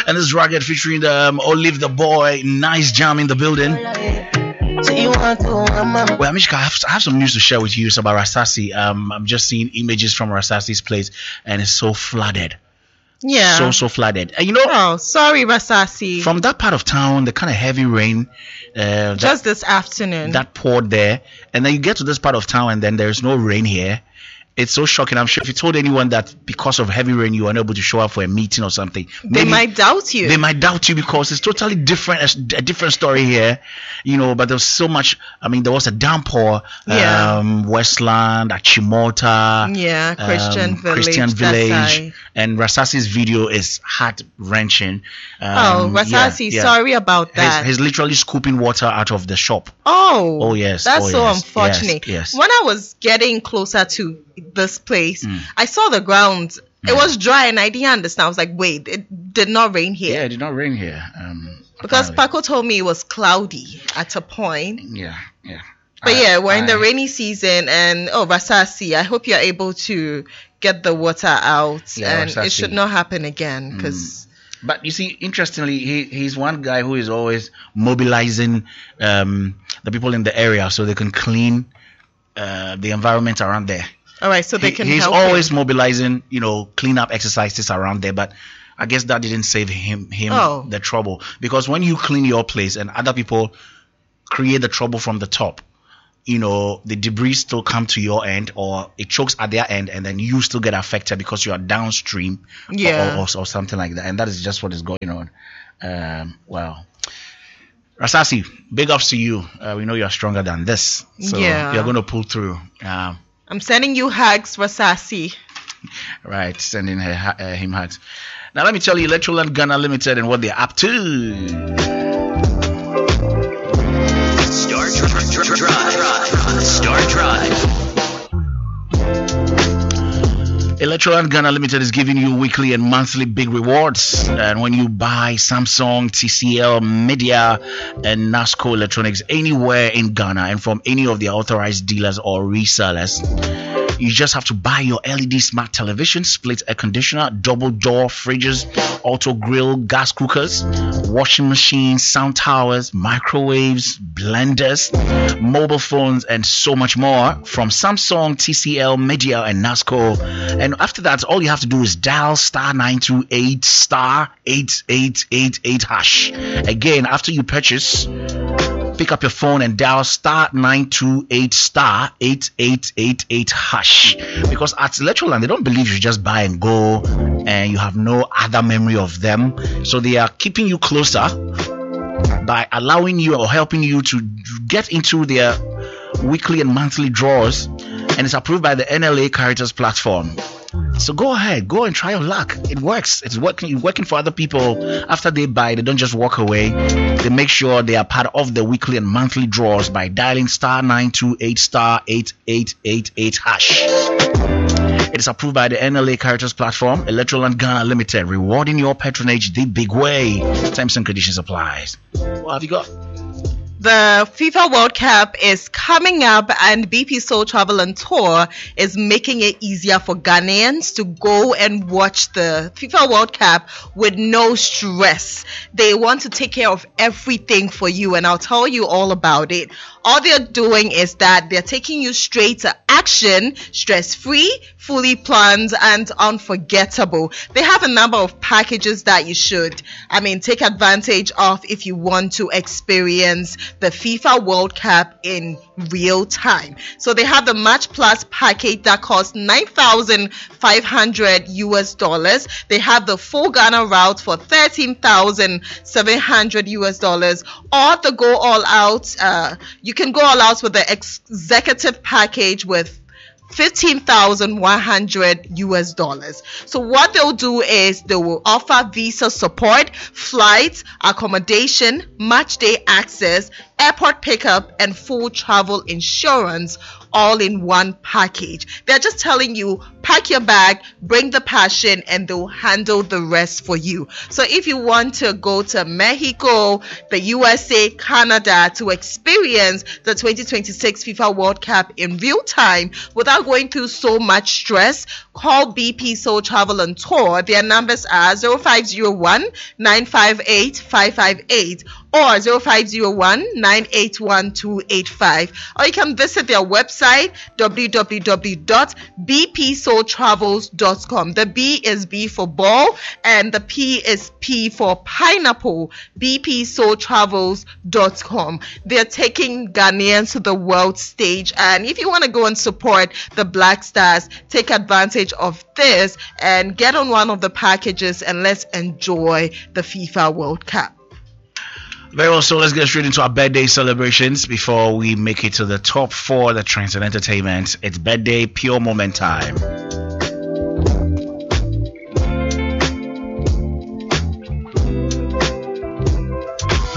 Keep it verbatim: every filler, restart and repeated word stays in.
And this is Rugged featuring um, Olive the Boy. Nice jam in the building. Well, Mishka, I have, I have some news to share with you. It's about Rasasi. Um, I'm just seeing images from Rasasi's place, and it's so flooded. Yeah. So, so flooded. And you know, oh, sorry, Rasasi. From that part of town, the kind of heavy rain. Uh, just that, this afternoon. That poured there. And then you get to this part of town, and then there's no rain here. It's so shocking. I'm sure if you told anyone that because of heavy rain you are unable to show up for a meeting or something, they might doubt you. They might doubt you because it's totally different, a different story here, you know. But there's so much. I mean, there was a downpour. Yeah. Um, Westland, Achimota. Yeah, Christian um, Village. Christian Village. And Rasasi's video is heart wrenching. Um, oh, Rasasi, yeah, yeah. Sorry about that. He's, he's literally scooping water out of the shop. Oh. Oh yes. That's oh, so yes. unfortunate. Yes, yes. When I was getting closer to this place, mm. I saw the ground. Mm. It was dry, and I didn't understand. I was like, "Wait, it did not rain here." Yeah, it did not rain here. Um, because Paco told me it was cloudy at a point. Yeah, yeah. But I, yeah, we're I, in the rainy season, and oh, Rasasi, I hope you're able to get the water out, yeah, and Rasasi. It should not happen again. Because, mm. but you see, interestingly, he he's one guy who is always mobilizing um, the people in the area so they can clean uh, the environment around there. All right, so they he, can he's help always him. mobilizing, you know, clean up exercises around there. But I guess that didn't save him him oh. the trouble, because when you clean your place and other people create the trouble from the top, you know, the debris still come to your end, or it chokes at their end, and then you still get affected because you are downstream, yeah, or, or, or something like that. And that is just what is going on. Um, well, Rasasi, big ups to you. Uh, we know you are stronger than this, so yeah. you're going to pull through. Um, I'm sending you hugs, Rasasi. Right, sending her, uh, him hugs. Now let me tell you, Electroland Ghana Limited and what they're up to. Star Drive. Drive. Star Drive. Electroland Ghana Limited is giving you weekly and monthly big rewards. And when you buy Samsung, T C L, Media, and Nasco Electronics anywhere in Ghana and from any of the authorized dealers or resellers, you just have to buy your L E D smart television, split air conditioner, double door fridges, auto grill, gas cookers, washing machines, sound towers, microwaves, blenders, mobile phones, and so much more from Samsung, T C L, Media, and Nasco. And after that, all you have to do is dial star nine two eight star eight eight eight eight hash. Again, after you purchase, pick up your phone and dial star nine two eight star eight eight eight eight hash. Because at Electroland, they don't believe you just buy and go and you have no other memory of them. So they are keeping you closer by allowing you or helping you to get into their weekly and monthly draws. And it's approved by the N L A Caritas platform. So go ahead, go and try your luck. It works. It's working. It's working for other people. After they buy, they don't just walk away. They make sure they are part of the weekly and monthly draws by dialing star nine two eight star eight eight eight eight hash. It is approved by the N L A Caritas platform. Electroland Ghana Limited, rewarding your patronage the big way. Terms and conditions applies. What have you got? The FIFA World Cup is coming up, and B P Soul Travel and Tour is making it easier for Ghanaians to go and watch the FIFA World Cup with no stress. They want to take care of everything for you, and I'll tell you all about it. All they're doing is that they're taking you straight to action, stress-free, fully planned, and unforgettable. They have a number of packages that you should, I mean, take advantage of if you want to experience the FIFA World Cup in real time. So they have the Match Plus package that costs nine thousand five hundred U S dollars. They have the full Ghana route for thirteen thousand seven hundred U S dollars, or the Go All Out. Uh, you can go all out with the executive package with fifteen thousand one hundred U S dollars. So what they'll do is they will offer visa support, flights, accommodation, match day access, airport pickup, and full travel insurance, all in one package. They're just telling you, pack your bag, bring the passion, and they'll handle the rest for you. So if you want to go to Mexico, the U S A, Canada to experience the twenty twenty-six FIFA World Cup in real time without going through so much stress, call B P Soul Travel and Tour. Their numbers are zero five zero one, nine five eight, five five eight or zero five zero one, nine eight one, two eight five. Or you can visit their website, w w w dot b p soul travels dot com. The B is B for ball and the P is P for pineapple. b p soul travels dot com. They're taking Ghanaians to the world stage, and if you want to go and support the Black Stars, take advantage of this and get on one of the packages and let's enjoy the FIFA World Cup. Very well, so let's get straight into our birthday celebrations before we make it to the top four, the trends and entertainment. It's birthday pure moment time.